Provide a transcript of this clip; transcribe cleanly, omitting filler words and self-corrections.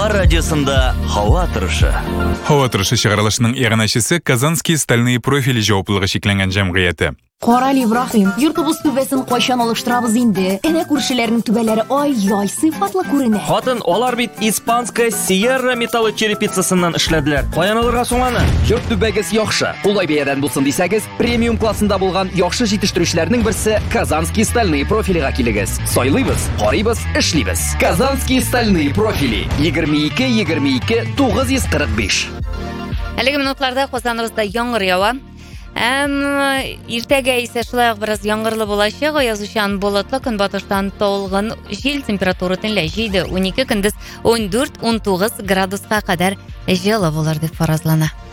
Хабар радиосында һава торышы. Һава торышы чыгарылышының иганәчесе Казанские стальные профили җаваплылыгы шикләнгән җәмгыяте. Карал Ибраһим, йортыбыз түбәсен кайчан алыштырабыз инде? Әнә күршеләрнең түбәләре ай-яй сыйфатлы күренә. Хатын, алар бит испанская Sierra металлы черепицасыннан эшләделәр. Каян алырга соң аны? Йорт түбәгез яхшы. Улай бәядән булсын дисәгез, премиум классында булган яхшы җитештерүчләрнең берсе Казанские стальные профилига килегез. Сайлыйбыз, карыйбыз, эшлибез. Казанские стальные профили 22-22-945. Әлеге минутларда Казаныбызда яңгыр ява. Иртәгә исә шулай ук бераз яңгырлы булачак. Язучан болытлы, көнбатыштан талгын җил температура төнлә 7-12, көндез 14-19 градуска кадәр җылы булыр дип фаразлана.